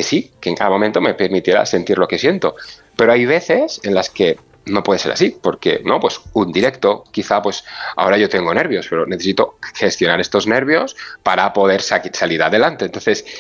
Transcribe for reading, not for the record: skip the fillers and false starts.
sí, que en cada momento me permitiera sentir lo que siento. Pero hay veces en las que no puede ser así, porque, ¿no? Pues un directo, quizá, pues ahora yo tengo nervios, pero necesito gestionar estos nervios para poder salir adelante. Entonces,